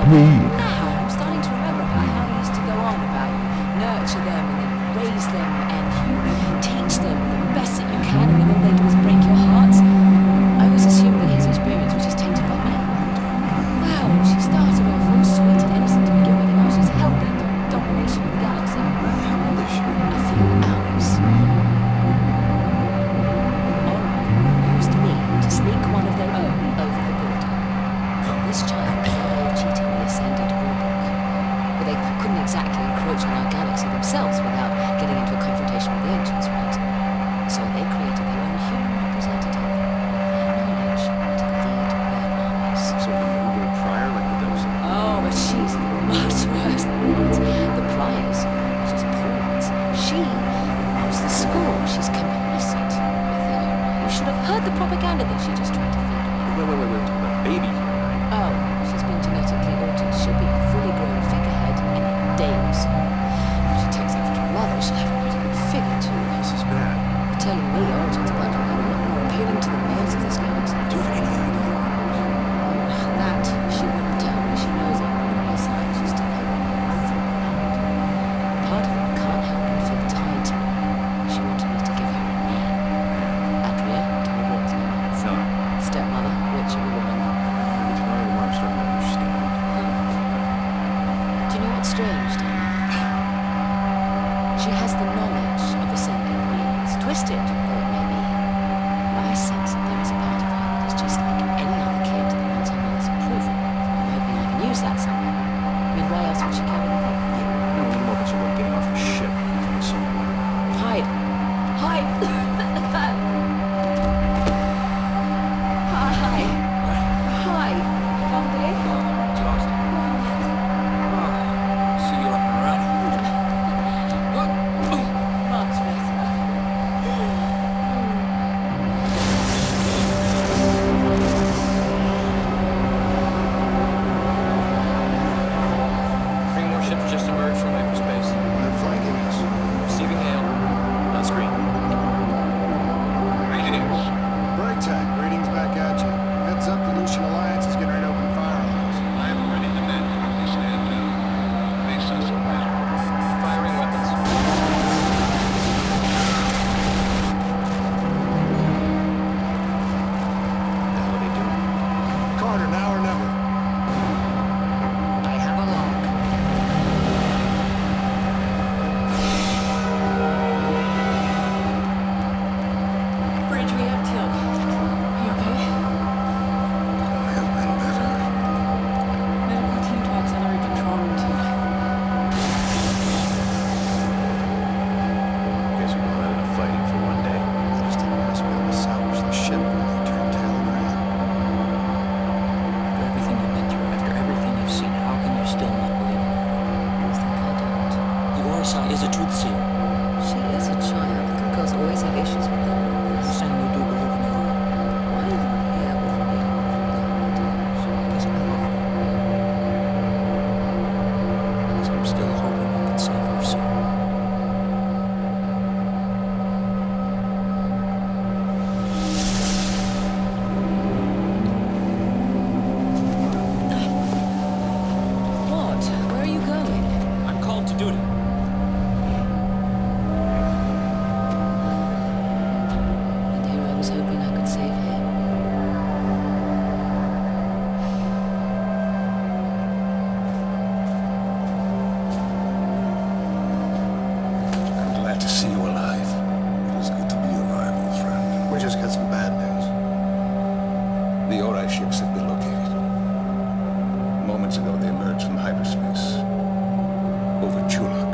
me. Now I'm starting to remember about how he used to go on about nurture them and then raise them and you teach them the best that you can and then all they do is break your hearts. I always assumed that his experience was just tainted by me. Wow, she started off all sweet and innocent to begin with and now she's hell-bent on domination of the galaxy. A few hours. Orion used me to sneak one of their own over the border. This child was a way of cheating the Ascended Rulebook. But they couldn't exactly encroach on our galaxy themselves without getting into a confrontation with the Ancients, right? So they created their own human representative with their knowledge to lead their armies. So an Uber prior like the Dozen? Oh, but she's much worse than that. The priors are just pawns. She knows the score. She's complicit with her. You should have heard the propaganda that she just tried to feed me. Wait, we're talking about baby here, right? Oh, she's been genetically altered. She'll be a fully grown figurehead in a day or so. If she takes after her mother, she'll have a pretty good figure too. This is bad. I'm telling me, Origin's about to become a lot more appealing to the males of this galaxy. Do you have any idea? Oh, that she wouldn't tell me. She knows it. On her side, she's still there. Part of it can't help but feel tied to me. She wanted me to give her a name. Adria, Talbot's name. No. Stepmother, witch of a woman. You're telling me what I'm starting to understand. Do you know what's strange, Dana? She has the knowledge of ascending beings, twisted though it may be. But I sense that there is a part of her that is just like any other kid that wants her mother's approval. I'm hoping I can use that somehow. I mean, why else would she care anything? No, what about this about getting off the ship? Hide! Hide! Hi! Hi! Long day? Exhausted. See you up and around. Much better. Three more ships just emerged from hyperspace. They're flanking us. Receiving hail. On screen. Greetings. Brightech, greetings back at you. Heads up, the Lucian Alliance is getting ready to open fire on us. I am ready to men. Please stand down. Face us away. Firing weapons. What the hell are they doing? Carter, now or never. I have a lock. Bridge, we have tilt. You okay? I have been better. Medical team to auxiliary control room 2. Guess we don't have enough fighting for one day. Just didn't want us to be able to salvage the ship when they turned tail around. After everything you've been through, after everything you've seen, how can you still not believe in her? You think I don't? The Orisai is a truth seer. She is a child. Little girls always have issues with them. I'm saying you do believe in her. Why are you here with me? Because I love her. Because I'm still hoping I can save her soon. What? Where are you going? I'm called to duty. And here I was hoping I could save him. I'm glad to see you alive. It is good to be alive, old friend. We just got some bad news. The Ori ships have been located. Moments ago, they emerged from hyperspace over Chulak.